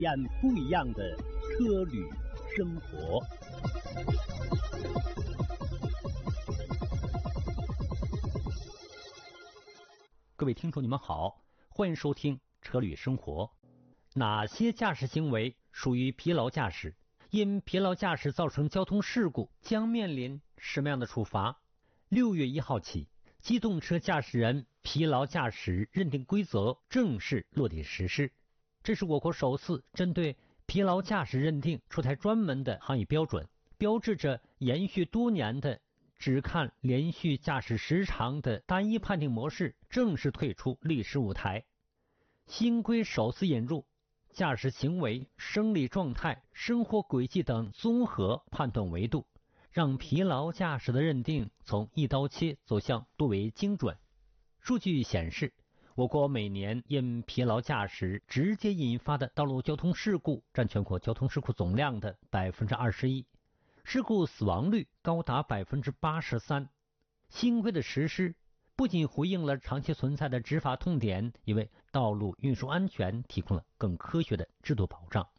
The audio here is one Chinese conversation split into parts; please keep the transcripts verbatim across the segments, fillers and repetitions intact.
验不一样的车旅生活。各位听众，你们好，欢迎收听车旅生活。哪些驾驶行为属于疲劳驾驶？因疲劳驾驶造成交通事故，将面临什么样的处罚？六月一号起，机动车驾驶人疲劳驾驶认定规则正式落地实施。这是我国首次针对疲劳驾驶认定出台专门的行业标准，标志着延续多年的只看连续驾驶时长的单一判定模式正式退出历史舞台。新规首次引入驾驶行为、生理状态、生活轨迹等综合判断维度，让疲劳驾驶的认定从一刀切走向多维精准。数据显示，我国每年因疲劳驾驶直接引发的道路交通事故占全国交通事故总量的 百分之二十一， 事故死亡率高达 百分之八十三。 新规的实施不仅回应了长期存在的执法痛点，也为道路运输安全提供了更科学的制度保障。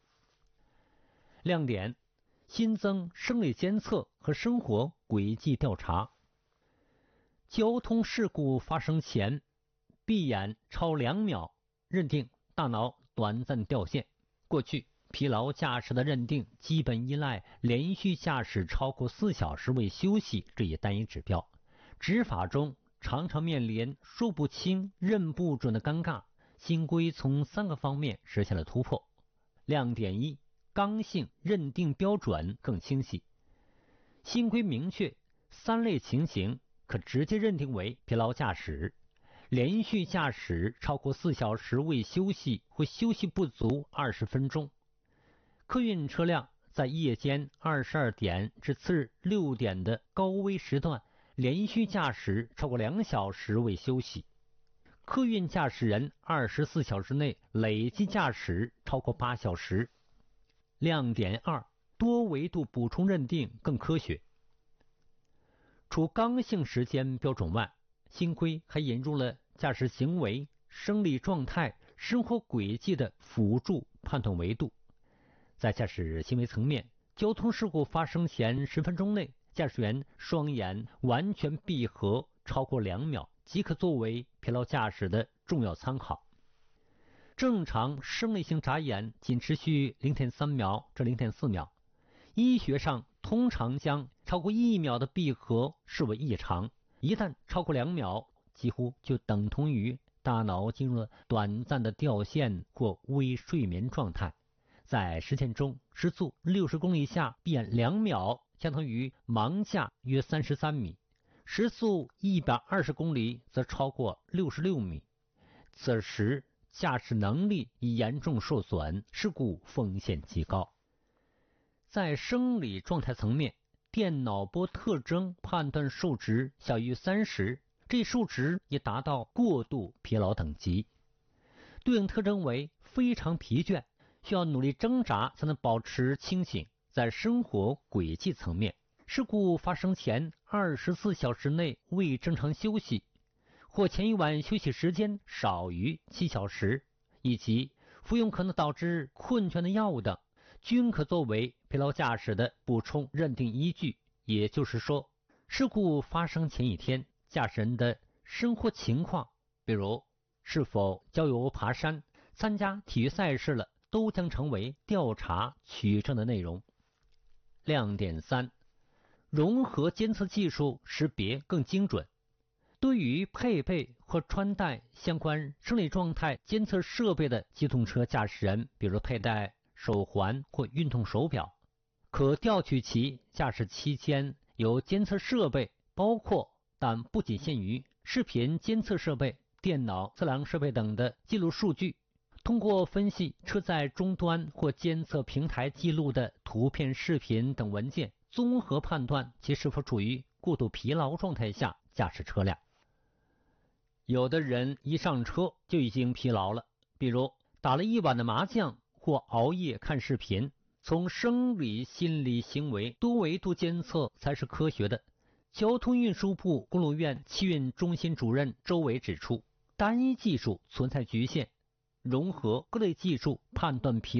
亮点：新增生理监测和生活轨迹调查。交通事故发生前，闭眼超两秒认定大脑短暂掉线。过去疲劳驾驶的认定基本依赖连续驾驶超过四小时未休息这一单一指标，执法中常常面临说不清认不准的尴尬。新规从三个方面实现了突破。亮点一：刚性认定标准更清晰。新规明确三类情形可直接认定为疲劳驾驶：连续驾驶超过四小时未休息或休息不足二十分钟；客运车辆在夜间二十二点至次日六点的高危时段连续驾驶超过两小时未休息；客运驾驶人二十四小时内累计驾驶超过八小时。亮点二：多维度补充认定更科学。除刚性时间标准外，新规还引入了驾驶行为、生理状态、生活轨迹的辅助判断维度。在驾驶行为层面，交通事故发生前十分钟内，驾驶员双眼完全闭合超过两秒，即可作为疲劳驾驶的重要参考。正常生理性眨眼仅持续 零点三秒至 零点四秒，医学上通常将超过一秒的闭合视为异常，一旦超过两秒，几乎就等同于大脑进入了短暂的掉线或微睡眠状态。在实践中，时速六十公里下闭眼两秒相当于盲驾约三十三米，时速一百二十公里则超过六十六米。此时驾驶能力已严重受损，事故风险极高。在生理状态层面，电脑波特征判断数值小于三十，这数值也达到过度疲劳等级。对应特征为非常疲倦，需要努力挣扎才能保持清醒。在生活轨迹层面，事故发生前二十四小时内未正常休息，或前一晚休息时间少于七小时，以及服用可能导致困倦的药物等，均可作为疲劳驾驶的补充认定依据。也就是说，事故发生前一天，驾驶人的生活情况，比如是否郊游爬山、参加体育赛事了，都将成为调查取证的内容。亮点三：融合监测技术识别更精准。对于配备或穿戴相关生理状态监测设备的机动车驾驶人，比如佩戴手环或运动手表，可调取其驾驶期间由监测设备，包括但不仅限于视频监测设备、电脑测量设备等的记录数据，通过分析车载终端或监测平台记录的图片、视频等文件，综合判断其是否处于过度疲劳状态下驾驶车辆。有的人一上车就已经疲劳了，比如打了一晚的麻将或熬夜看视频。从生理、心理、行为多维度监测才是科学的。交通运输部公路院汽运中心主任周伟指出，单一技术存在局限，融合各类技术判断疲